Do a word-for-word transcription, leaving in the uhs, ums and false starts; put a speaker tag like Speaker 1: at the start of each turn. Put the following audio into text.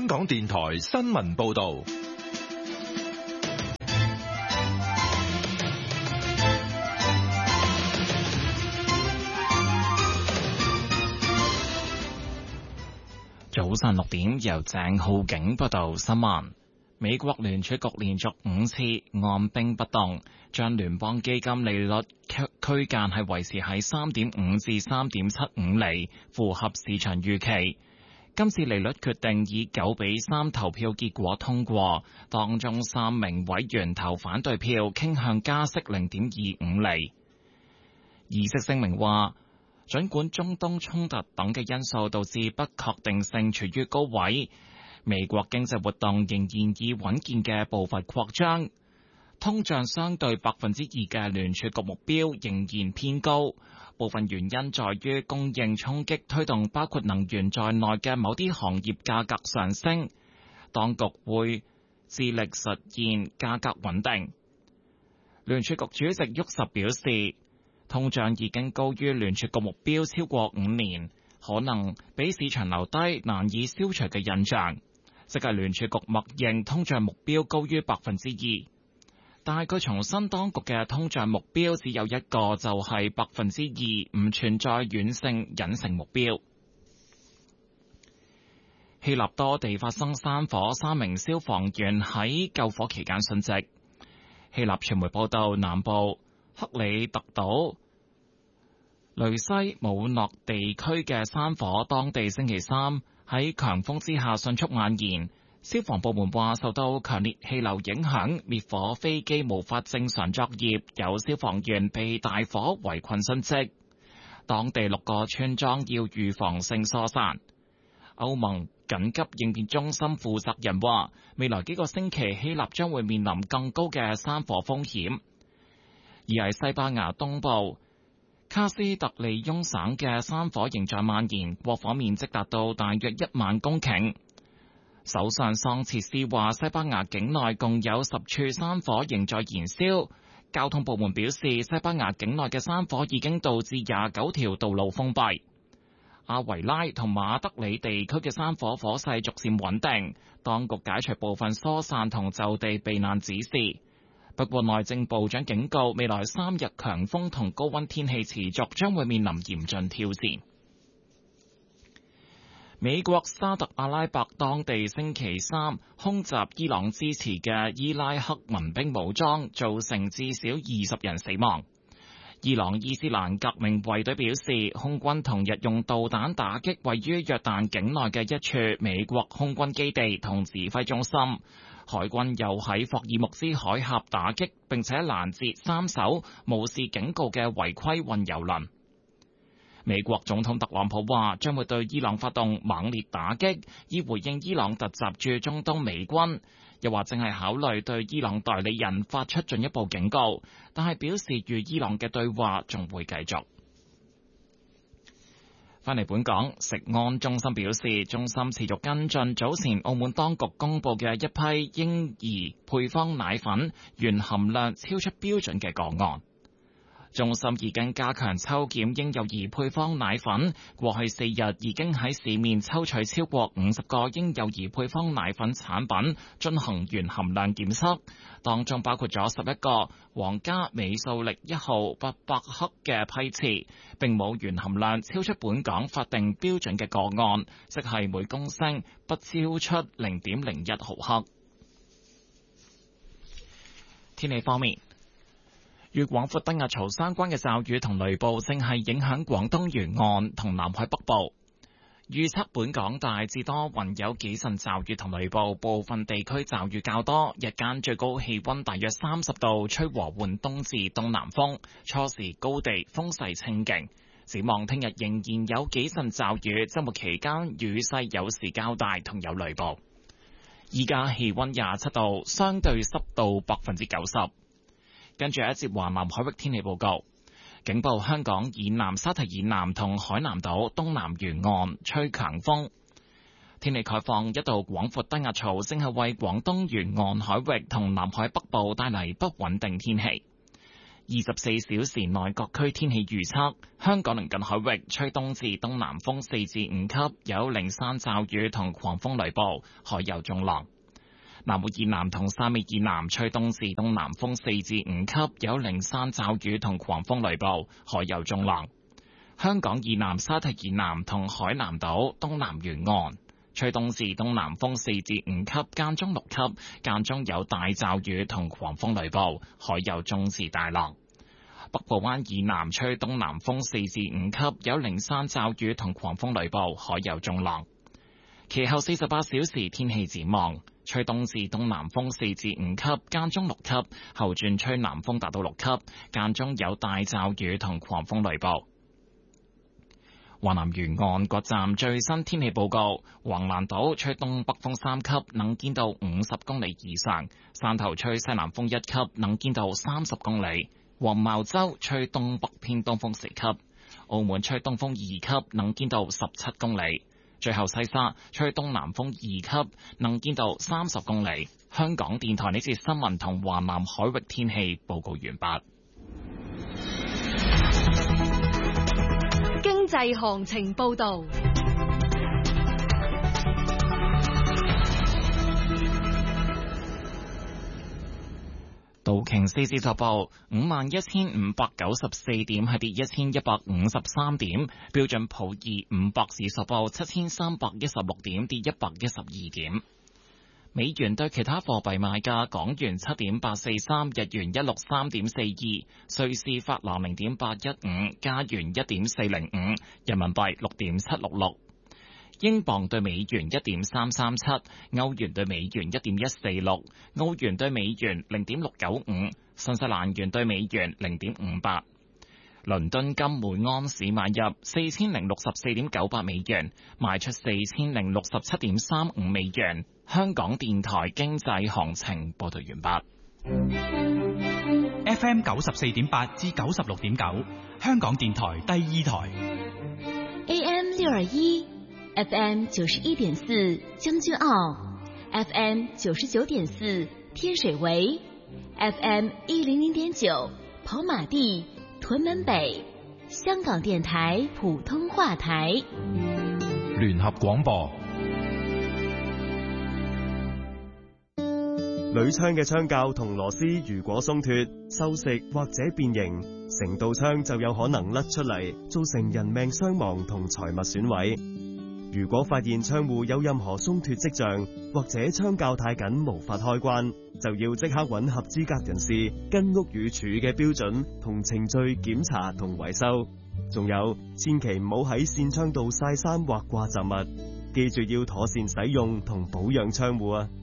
Speaker 1: 港電台新聞報道。
Speaker 2: 早上六點，由鄭浩景報道新聞。美國聯儲局連續五次按兵不動，將聯邦基金利率區區間係維持喺三點五至三點七五厘，符合市場預期。今次利率決定以九比三投票結果通過，當中三名委員投反對票，傾向加息零點二五厘。議息聲明話，儘管中東衝突等嘅因素導致不確定性處於高位，美國經濟活動仍然以穩健嘅步伐擴張，通脹相對百分之二嘅聯儲局目標仍然偏高。部分原因在於供應衝擊推動包括能源在內嘅某啲行業價格上升，當局會致力實現價格穩定。聯儲局主席沃什表示，通脹已經高於聯儲局目標超過五年，可能俾市場留低難以消除嘅印象，即係聯儲局默認通脹目標高於百分之二。但係佢重申，當局嘅通脹目標只有一個，就係百分之二，唔存在軟性隱性目標。希臘多地發生山火，三名消防員喺救火期間殉職。希臘傳媒報道，南部克里特島雷西姆諾地區嘅山火，當地星期三喺強風之下迅速蔓延。消防部門話，受到強烈氣流影響，滅火飛機無法正常作業，有消防員被大火圍困殉職。當地六個村莊要預防性疏散。歐盟緊急應變中心負責人話，未來幾個星期希臘將會面臨更高嘅山火風險。而喺西班牙東部卡斯特利翁省嘅山火仍在蔓延，過火面積達到大約一萬公頃。首相桑切斯話，西班牙境內共有十處山火仍在燃燒。交通部門表示，西班牙境內嘅山火已經導致廿九條道路封閉。阿維拉同馬德里地區嘅山火火勢逐漸穩定，當局解除部分疏散同就地避難指示。不過內政部長警告，未來三日強風同高溫天氣持續，將會面臨嚴峻挑戰。美國沙特阿拉伯當地星期三空襲伊朗支持嘅伊拉克民兵武裝，造成至少二十人死亡。伊朗伊斯蘭革命衛隊表示，空軍同日用導彈打擊位於約旦境內嘅一處美國空軍基地同指揮中心。海軍又喺霍爾木茲海峽打擊並且攔截三艘無視警告嘅違規運油輪。美國總統特朗普話將會對伊朗發動猛烈打擊，以回應伊朗突襲駐中東美軍。又話正係考慮對伊朗代理人發出進一步警告，但係表示與伊朗嘅對話仲會繼續。返嚟本港，食安中心表示，中心持續跟進早前澳門當局公布嘅一批嬰兒配方奶粉原含量超出標準嘅個案。中心已經加強抽檢嬰幼兒配方奶粉，過去四日已經喺市面抽取超過五十個嬰幼兒配方奶粉產品進行原含量檢測，當中包括咗十一個皇家美素力一號八百克嘅批次，並冇原含量超出本港法定標準嘅個案，即係每公升不超出零點零一毫克。天氣方面，與廣闊低壓槽相關嘅驟雨同雷暴正係影響廣東沿岸同南海北部。預測本港大致多雲，有幾陣驟雨同雷暴，部分地區驟雨較多。日間最高氣溫大約三十度，吹和緩東至東南風，初時高地風勢清勁。展望聽日仍然有幾陣驟雨，週末期間雨勢有時較大，同有雷暴。依家氣溫廿七度，相對濕度百分之九十。跟住一節華南海域天氣報告，警報香港以南、沙堤以南同海南島東南沿岸吹強風。天氣概況，一道廣闊低壓槽正係為廣東沿岸海域同南海北部帶嚟不穩定天氣。 二十四小時內各區天氣預測：香港鄰近海域吹東至東南風四至五級，有零散驟雨同狂風雷暴，海有中浪。南湖以南同汕尾以南吹東至東南風四至五級，有零散驟雨同狂風雷暴，海有中浪。香港以南沙堤以南同海南島東南沿岸吹東至東南風四至五級，間中六級，間中有大驟雨同狂風雷暴，海有中至大浪。北部灣以南吹東南風四至五級，有零散驟雨同狂風雷暴，海有中浪。其後四十八小時天氣展望，吹東至東南風四至五級，間中六級，後轉吹南風達到六級，間中有大驟雨同狂風雷暴。華南沿岸各站最新天氣報告：橫瀾島吹東北風三級，能見度五十公里以上；汕頭吹西南風一級，能見度三十公里；黃茅洲吹東北偏東風四級；澳門吹東風二級，能見度十七公里；最後西沙吹東南風二級，能見度三十公里。香港電台呢節新聞同華南海域天氣報告完畢。
Speaker 3: 經濟行情報道。
Speaker 2: 道瓊斯指數報五萬一千五百九十四點，係跌一千一百五十三點。標準普爾五百指數報七千三百一十六點，跌一百一十二點。美元對其他貨幣賣價：港元七點八四三，日元一六三點四二，瑞士法郎零點八一五，加元一點四零五，人民幣六點七六六，英鎊對美元一點三三七，歐元對美元一點一四六，澳元對美元零點六九五，新西蘭元對美元零點五八。倫敦金每安士買入四千零六十四點九八美元，賣出四千零六十七點三五美元。香港電台經濟行情報道完畢。
Speaker 4: F M 九十四點八至九十六點九，香港電台第二台。
Speaker 5: A M 六二一，F M 九十一點四將軍澳 ，F M 九十九點四天水圍 ，F M 一零零點九跑馬地、屯門北，香港電台普通話台。
Speaker 1: 聯合廣播。
Speaker 6: 鋁窗嘅窗鉸同螺絲如果鬆脫、鏽蝕或者變形，成道窗就有可能甩出嚟，造成人命傷亡同財物損毀。如果發現窗戶有任何鬆脫跡象，或者窗鉸太緊無法開關，就要即刻揾合資格人士跟屋宇署嘅標準同程序檢查同維修。仲有，千祈唔好喺扇窗度曬衫或掛雜物，記住要妥善使用同保養窗戶啊！